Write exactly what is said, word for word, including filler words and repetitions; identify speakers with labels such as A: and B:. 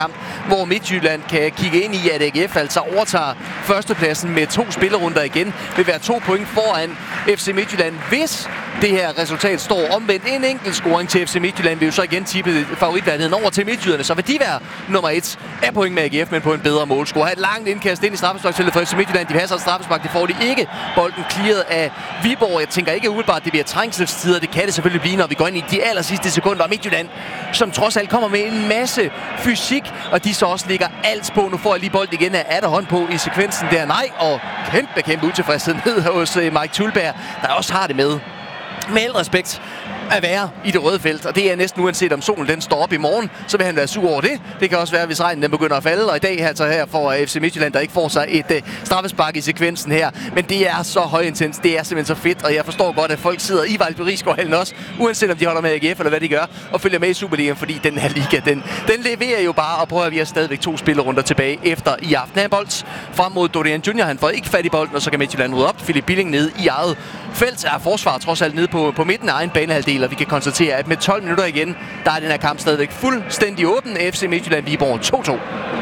A: kamp, hvor Midtjylland kan kigge ind i, at A G F altså overtager førstepladsen med to spillerunder igen, vil være to point foran F C Midtjylland, hvis det her resultat står omvendt. En enkelt scoring til F C Midtjylland vil jo så igen tippe favoritværdigheden over til Midtjyderne, så vil de være nummer et af point med A G F, men på en bedre målscore. Har et langt indkast ind i straffesparksfeltet for F C Midtjylland. De passer et straffespark, det får de ikke. Bolden clearet af Viborg. Jeg tænker ikke umiddelbart, det bliver trængselstider. Det kan det selvfølgelig blive, når vi går ind i de aller sidste sekunder. Og Midtjylland, som trods alt kommer med en masse fysik, og de så også ligger alt på. Nu får jeg lige bold igen af Adder hånd på i sekvensen der. Nej, og kæmpe, kæmpe utilfredshed ned hos Mike Thulberg, der også har det med. Med al respekt at være i det røde felt, og det er næsten uanset om solen den står op i morgen, så vil han være sur over det. Det kan også være, hvis regnen den begynder at falde, og i dag altså her for F C Midtjylland, der ikke får sig et uh, straffespark i sekvensen her. Men det er så højintens, det er simpelthen så fedt, og jeg forstår godt, at folk sidder i Vejle Risgaardhallen også, uanset om de holder med A G F eller hvad de gør, og følger med i Superligaen, fordi den her liga, den, den leverer jo bare, og prøver at vi har stadigvæk to spillerunder tilbage efter i aften. Han bold frem mod Dorian Junior, han får ikke fat i bolden, og så kan Midtjylland rydde op. Philip Billing nede i eget felt, er forsvar trods alt nede på, på midten af egen banehalvdel, og vi kan konstatere, at med tolv minutter igen, der er den her kamp stadigvæk fuldstændig åben. F C Midtjylland Viborg to to.